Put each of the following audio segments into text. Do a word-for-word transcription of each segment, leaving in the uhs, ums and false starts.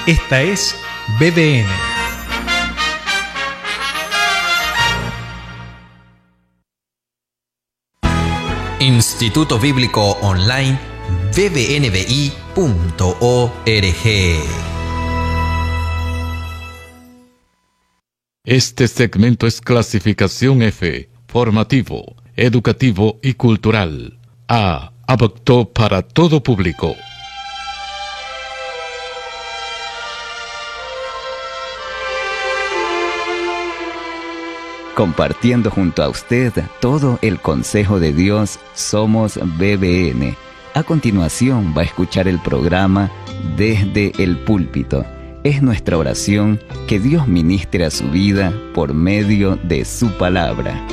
Esta es B D N. Instituto Bíblico Online b b n b i punto org. Este segmento es clasificación F, formativo, educativo y cultural. A, apto para todo público. Compartiendo junto a usted todo el consejo de Dios, somos B B N. A continuación va a escuchar el programa Desde el Púlpito. Es nuestra oración que Dios ministre a su vida por medio de su palabra.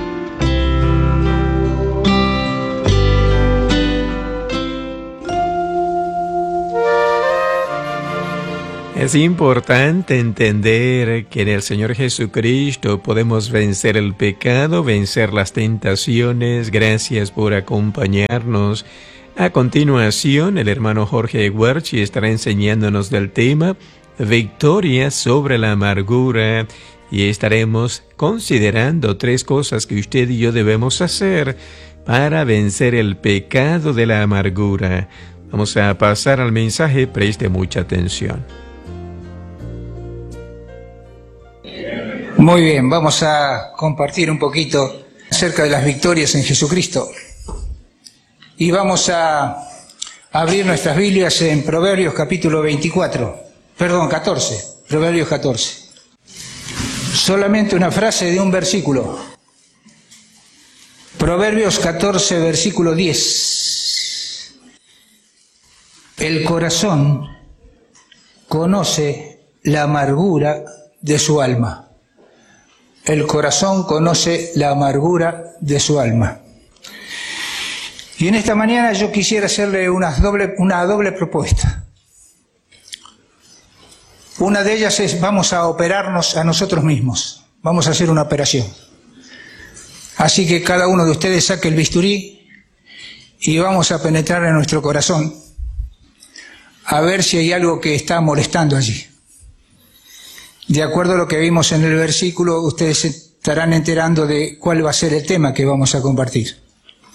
Es importante entender que en el Señor Jesucristo podemos vencer el pecado, vencer las tentaciones. Gracias por acompañarnos. A continuación, el hermano Jorge Guarchi estará enseñándonos del tema Victoria sobre la amargura, y estaremos considerando tres cosas que usted y yo debemos hacer para vencer el pecado de la amargura. Vamos a pasar al mensaje, preste mucha atención. Muy bien, vamos a compartir un poquito acerca de las victorias en Jesucristo. Y vamos a abrir nuestras Biblias en Proverbios capítulo veinticuatro, perdón, catorce, Proverbios catorce. Solamente una frase de un versículo. Proverbios catorce, versículo diez. El corazón conoce la amargura de su alma. El corazón conoce la amargura de su alma. Y en esta mañana yo quisiera hacerle una doble, una doble propuesta. Una de ellas es, vamos a operarnos a nosotros mismos. Vamos a hacer una operación. Así que cada uno de ustedes saque el bisturí y vamos a penetrar en nuestro corazón a ver si hay algo que está molestando allí. De acuerdo a lo que vimos en el versículo, ustedes se estarán enterando de cuál va a ser el tema que vamos a compartir.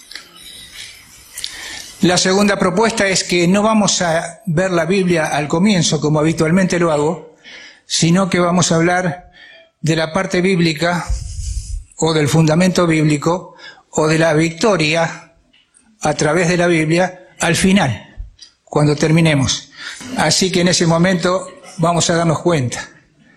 La segunda propuesta es que no vamos a ver la Biblia al comienzo, como habitualmente lo hago, sino que vamos a hablar de la parte bíblica, o del fundamento bíblico, o de la victoria a través de la Biblia al final, cuando terminemos. Así que en ese momento vamos a darnos cuenta.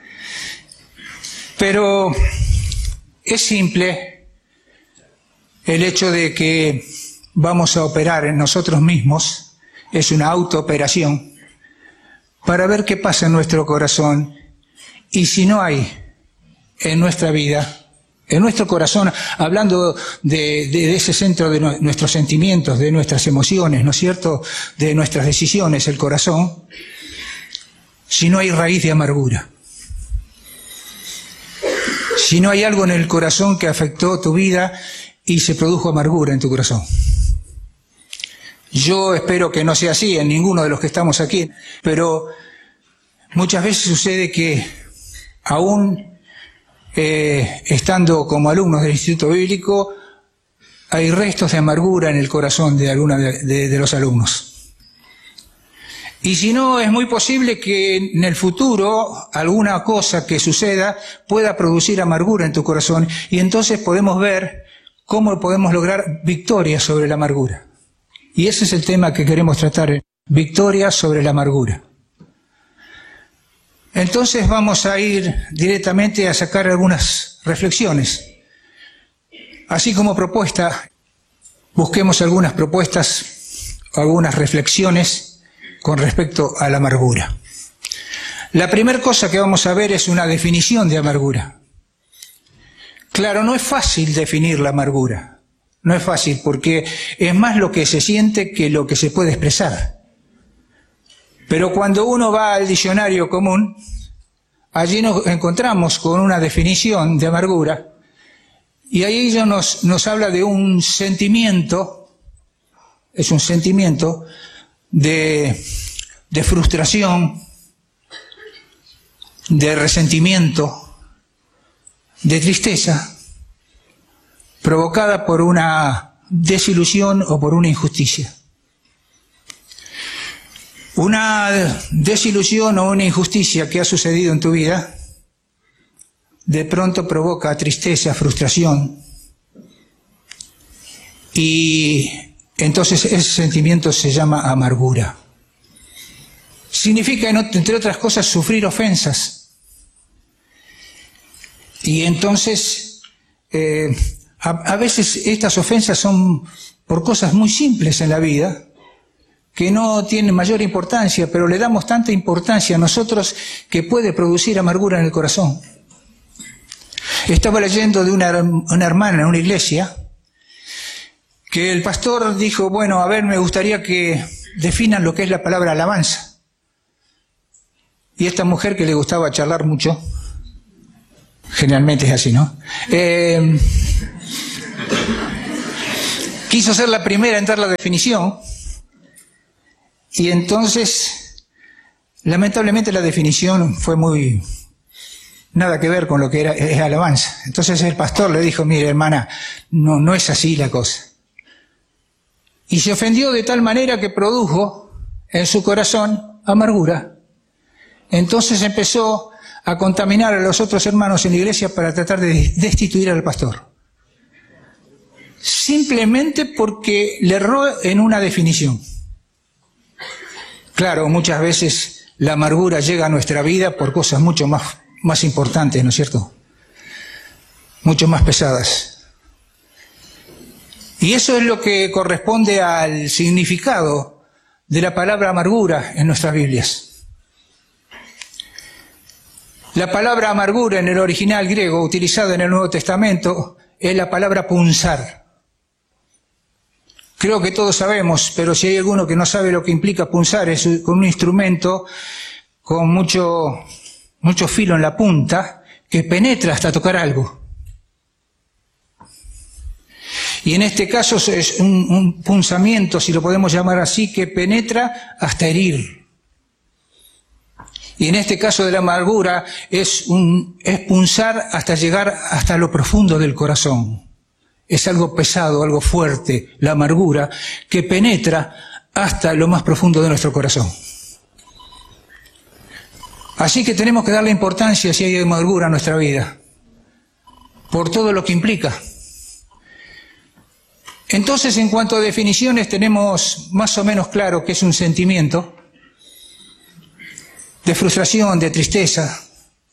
Pero es simple el hecho de que vamos a operar en nosotros mismos, es una autooperación, para ver qué pasa en nuestro corazón, y si no hay en nuestra vida, en nuestro corazón, hablando de, de, de ese centro de no, nuestros sentimientos, de nuestras emociones, ¿no es cierto?, de nuestras decisiones, el corazón, si no hay raíz de amargura. Si no hay algo en el corazón que afectó tu vida y se produjo amargura en tu corazón. Yo espero que no sea así en ninguno de los que estamos aquí, pero muchas veces sucede que aún eh, estando como alumnos del Instituto Bíblico, hay restos de amargura en el corazón de algunos de, de, de los alumnos. Y si no, es muy posible que en el futuro alguna cosa que suceda pueda producir amargura en tu corazón, y entonces podemos ver cómo podemos lograr victoria sobre la amargura. Y ese es el tema que queremos tratar, victoria sobre la amargura. Entonces vamos a ir directamente a sacar algunas reflexiones. Así como propuesta, busquemos algunas propuestas, algunas reflexiones con respecto a la amargura. La primera cosa que vamos a ver es una definición de amargura. Claro, no es fácil definir la amargura. No es fácil porque es más lo que se siente que lo que se puede expresar. Pero cuando uno va al diccionario común, allí nos encontramos con una definición de amargura, y ahí ello nos, nos habla de un sentimiento, es un sentimiento de, de frustración, de resentimiento, de tristeza, provocada por una desilusión o por una injusticia. Una desilusión o una injusticia que ha sucedido en tu vida, de pronto provoca tristeza, frustración, y entonces ese sentimiento se llama amargura. Significa, entre otras cosas, sufrir ofensas. Y entonces, eh, a, a veces estas ofensas son por cosas muy simples en la vida, que no tienen mayor importancia, pero le damos tanta importancia a nosotros que puede producir amargura en el corazón. Estaba leyendo de una, una hermana en una iglesia, que el pastor dijo, bueno, a ver, me gustaría que definan lo que es la palabra alabanza. Y esta mujer, que le gustaba charlar mucho, generalmente es así, ¿no? Eh, quiso ser la primera en dar la definición, y entonces, lamentablemente, la definición fue muy... nada que ver con lo que era es alabanza. Entonces el pastor le dijo, mire, hermana, no, no es así la cosa. Y se ofendió de tal manera que produjo en su corazón amargura. Entonces empezó a contaminar a los otros hermanos en la iglesia para tratar de destituir al pastor. Simplemente porque le erró en una definición. Claro, muchas veces la amargura llega a nuestra vida por cosas mucho más, más importantes, ¿no es cierto? Mucho más pesadas. Y eso es lo que corresponde al significado de la palabra amargura en nuestras Biblias. La palabra amargura en el original griego utilizada en el Nuevo Testamento es la palabra punzar. Creo que todos sabemos, pero si hay alguno que no sabe lo que implica punzar, es con un instrumento con mucho, mucho filo en la punta que penetra hasta tocar algo. Y en este caso es un, un punzamiento, si lo podemos llamar así, que penetra hasta herir. Y en este caso de la amargura es, un, es punzar hasta llegar hasta lo profundo del corazón. Es algo pesado, algo fuerte, la amargura, que penetra hasta lo más profundo de nuestro corazón. Así que tenemos que darle importancia si hay amargura en nuestra vida, por todo lo que implica. Entonces, en cuanto a definiciones, tenemos más o menos claro que es un sentimiento de frustración, de tristeza,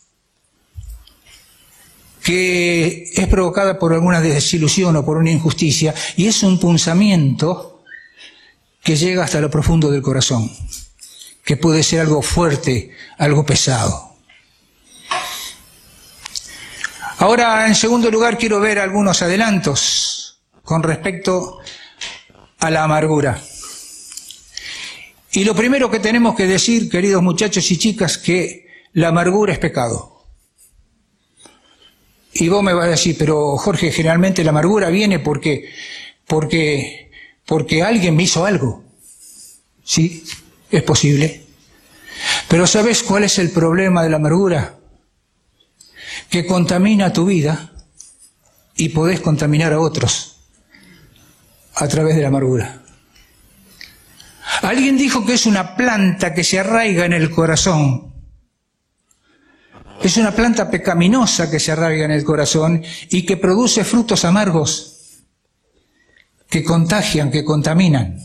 que es provocada por alguna desilusión o por una injusticia, y es un punzamiento que llega hasta lo profundo del corazón, que puede ser algo fuerte, algo pesado. Ahora, en segundo lugar, quiero ver algunos adelantos con respecto a la amargura. Y lo primero que tenemos que decir, queridos muchachos y chicas, que la amargura es pecado. Y vos me vas a decir, pero Jorge, generalmente la amargura viene porque, porque, porque alguien me hizo algo. Sí, es posible. Pero ¿sabes cuál es el problema de la amargura? Que contamina tu vida y podés contaminar a otros a través de la amargura. Alguien dijo que es una planta que se arraiga en el corazón. Es una planta pecaminosa que se arraiga en el corazón y que produce frutos amargos que contagian, que contaminan.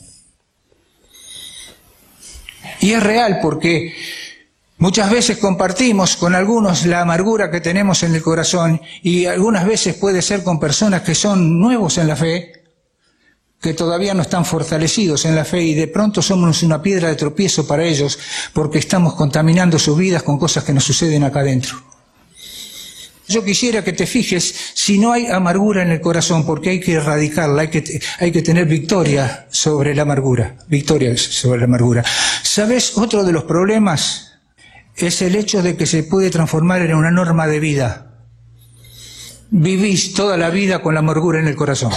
Y es real porque muchas veces compartimos con algunos la amargura que tenemos en el corazón, y algunas veces puede ser con personas que son nuevos en la fe, que todavía no están fortalecidos en la fe, y de pronto somos una piedra de tropiezo para ellos porque estamos contaminando sus vidas con cosas que nos suceden acá adentro. Yo quisiera que te fijes si no hay amargura en el corazón, porque hay que erradicarla, hay que, hay que tener victoria sobre la amargura, victoria sobre la amargura. ¿Sabes? Otro de los problemas es el hecho de que se puede transformar en una norma de vida. Vivís toda la vida con la amargura en el corazón.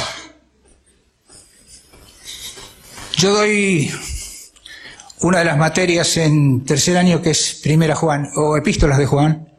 Yo doy una de las materias en tercer año que es Primera Juan, o Epístolas de Juan,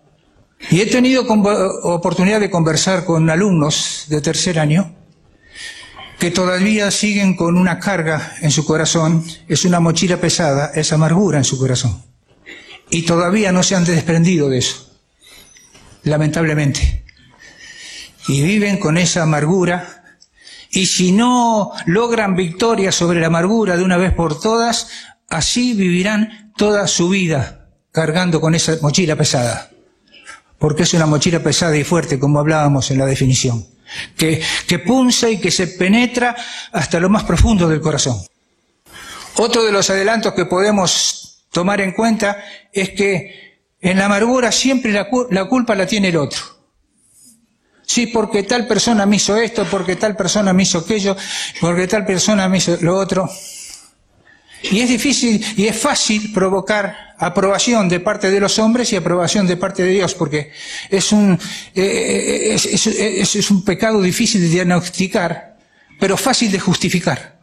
Y he tenido oportunidad de conversar con alumnos de tercer año que todavía siguen con una carga en su corazón, es una mochila pesada, es amargura en su corazón. Y todavía no se han desprendido de eso, lamentablemente. Y viven con esa amargura, y si no logran victoria sobre la amargura de una vez por todas, así vivirán toda su vida cargando con esa mochila pesada. Porque es una mochila pesada y fuerte, como hablábamos en la definición, que, que punza y que se penetra hasta lo más profundo del corazón. Otro de los adelantos que podemos tomar en cuenta es que en la amargura siempre la, la culpa la tiene el otro. Sí, porque tal persona me hizo esto, porque tal persona me hizo aquello, porque tal persona me hizo lo otro. Y es difícil y es fácil provocar aprobación de parte de los hombres y aprobación de parte de Dios, porque es un, eh, es, es, es, es un pecado difícil de diagnosticar, pero fácil de justificar.